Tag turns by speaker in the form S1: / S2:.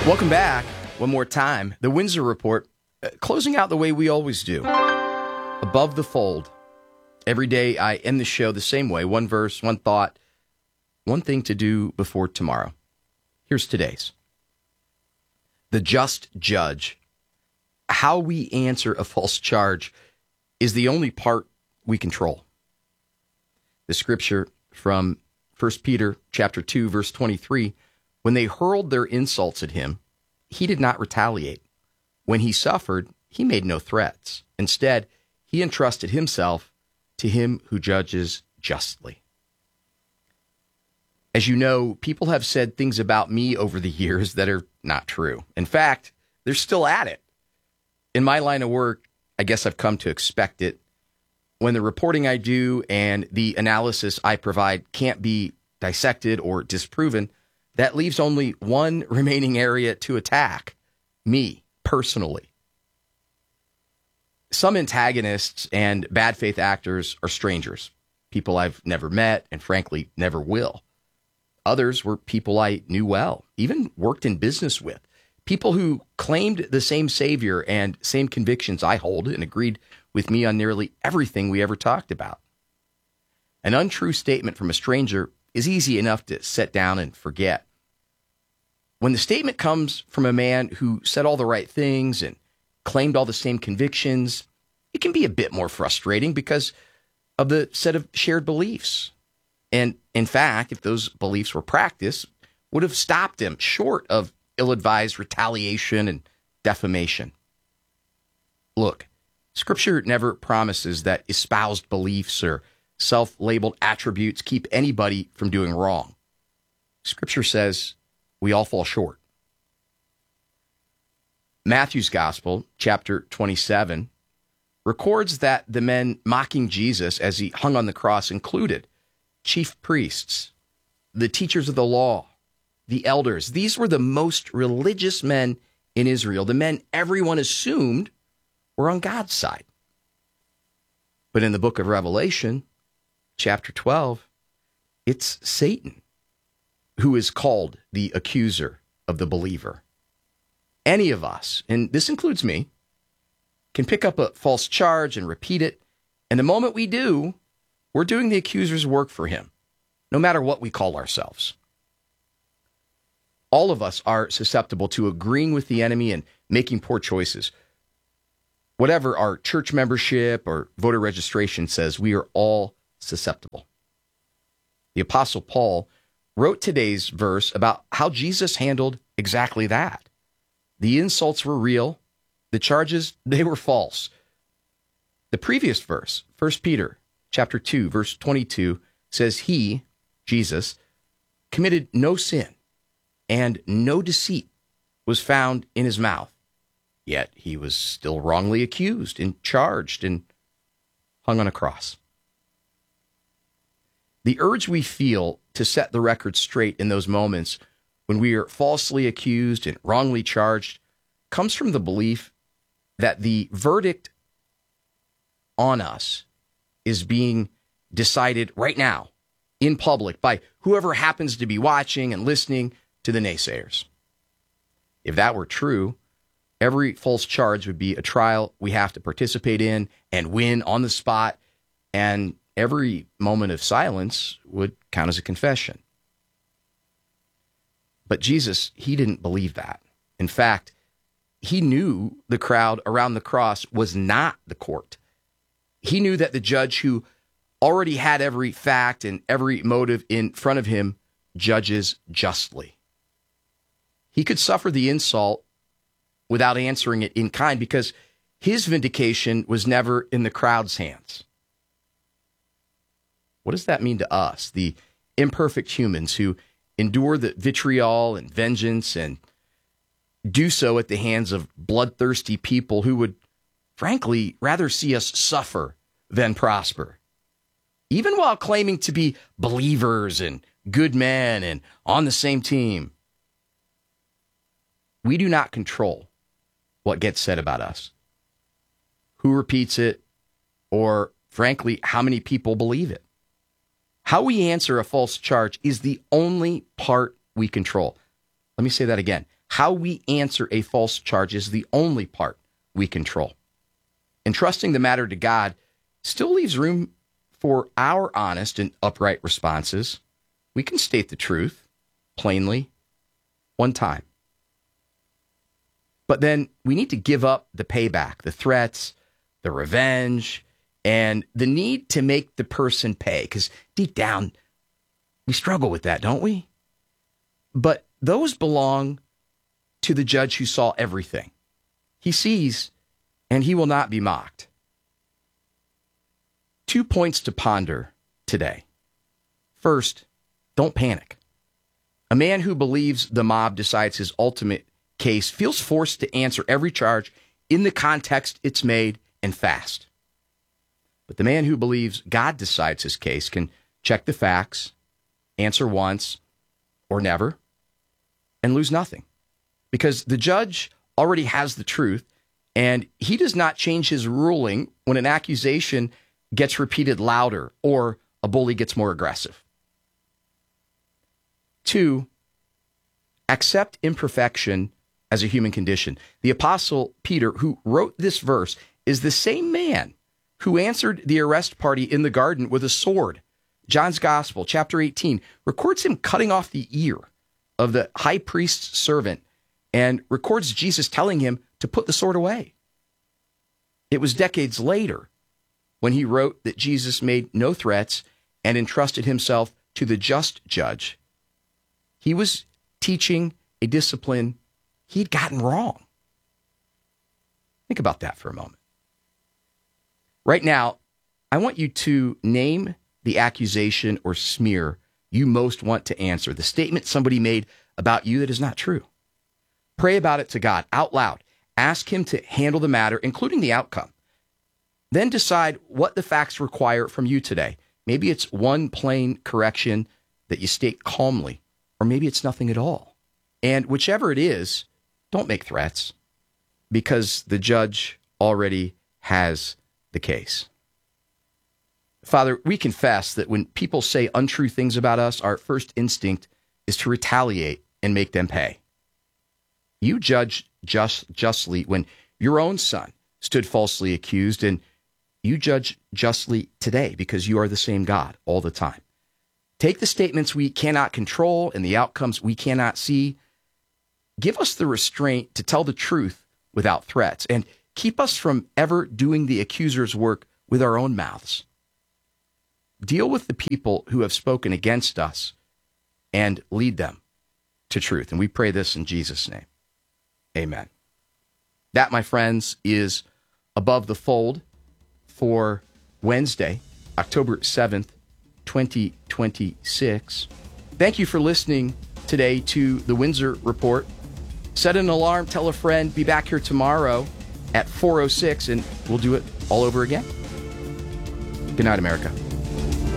S1: Welcome back one more time. The Windsor Report, closing out the way we always do. Above the fold. Every day I end the show the same way. One verse, one thought, one thing to do before tomorrow. Here's today's. The just judge. How we answer a false charge is the only part we control. The scripture from 1 Peter chapter 2, verse 23, when they hurled their insults at him, he did not retaliate. When he suffered, he made no threats. Instead, he entrusted himself to him who judges justly. As you know, people have said things about me over the years that are not true. In fact, they're still at it. In my line of work, I guess I've come to expect it. When the reporting I do and the analysis I provide can't be dissected or disproven, that leaves only one remaining area to attack: me, personally. Some antagonists and bad faith actors are strangers, people I've never met and frankly never will. Others were people I knew well, even worked in business with, people who claimed the same Savior and same convictions I hold and agreed with me on nearly everything we ever talked about. An untrue statement from a stranger is easy enough to set down and forget. When the statement comes from a man who said all the right things and claimed all the same convictions, it can be a bit more frustrating because of the set of shared beliefs. And in fact, if those beliefs were practiced, would have stopped him short of ill-advised retaliation and defamation. Look, Scripture never promises that espoused beliefs or self-labeled attributes keep anybody from doing wrong. Scripture says we all fall short. Matthew's Gospel, chapter 27, records that the men mocking Jesus as he hung on the cross included chief priests, the teachers of the law, the elders. These were the most religious men in Israel, the men everyone assumed were on God's side. But in the book of Revelation, chapter 12, it's Satan who is called the accuser of the believer. Any of us, and this includes me, can pick up a false charge and repeat it, and the moment we do, we're doing the accuser's work for him, no matter what we call ourselves. All of us are susceptible to agreeing with the enemy and making poor choices. Whatever our church membership or voter registration says, we are all susceptible. The Apostle Paul wrote today's verse about how Jesus handled exactly that. The insults were real. The charges, they were false. The previous verse, 1 Peter chapter 2, verse 22, says he, Jesus, committed no sin, and no deceit was found in his mouth. Yet he was still wrongly accused and charged and hung on a cross. The urge we feel to set the record straight in those moments when we are falsely accused and wrongly charged comes from the belief that the verdict on us is being decided right now in public by whoever happens to be watching and listening to the naysayers. If that were true, every false charge would be a trial we have to participate in and win on the spot, and every moment of silence would count as a confession. But Jesus, he didn't believe that. In fact, he knew the crowd around the cross was not the court. He knew that the judge who already had every fact and every motive in front of him judges justly. He could suffer the insult without answering it in kind because his vindication was never in the crowd's hands. What does that mean to us, the imperfect humans who endure the vitriol and vengeance and do so at the hands of bloodthirsty people who would, frankly, rather see us suffer than prosper, even while claiming to be believers and good men and on the same team? We do not control what gets said about us, who repeats it, or, frankly, how many people believe it. How we answer a false charge is the only part we control. Let me say that again. How we answer a false charge is the only part we control. Entrusting the matter to God still leaves room for our honest and upright responses. We can state the truth plainly one time. But then we need to give up the payback, the threats, the revenge, and the need to make the person pay. Because deep down, we struggle with that, don't we? But those belong to the judge who saw everything. He sees, and he will not be mocked. 2 points to ponder today. First, don't panic. A man who believes the mob decides his ultimate case feels forced to answer every charge in the context it's made and fast. But the man who believes God decides his case can check the facts, answer once or never, and lose nothing. Because the judge already has the truth, and he does not change his ruling when an accusation gets repeated louder or a bully gets more aggressive. 2, accept imperfection as a human condition. The Apostle Peter, who wrote this verse, is the same man who answered the arrest party in the garden with a sword. John's Gospel, chapter 18, records him cutting off the ear of the high priest's servant and records Jesus telling him to put the sword away. It was decades later when he wrote that Jesus made no threats and entrusted himself to the just judge. He was teaching a discipline he'd gotten wrong. Think about that for a moment. Right now, I want you to name the accusation or smear you most want to answer, the statement somebody made about you that is not true. Pray about it to God out loud. Ask him to handle the matter, including the outcome. Then decide what the facts require from you today. Maybe it's one plain correction that you state calmly, or maybe it's nothing at all. And whichever it is, don't make threats, because the judge already has the case. Father, we confess that when people say untrue things about us, our first instinct is to retaliate and make them pay. You judged justly when your own son stood falsely accused, and you judge justly today because you are the same God all the time. Take the statements we cannot control and the outcomes we cannot see. Give us the restraint to tell the truth without threats, and keep us from ever doing the accuser's work with our own mouths. Deal with the people who have spoken against us and lead them to truth. And we pray this in Jesus' name. Amen. That, my friends, is Above the Fold for Wednesday, October 7th, 2026. Thank you for listening today to the Windsor Report. Set an alarm, tell a friend, be back here tomorrow at 4:06, and we'll do it all over again. Good night, America.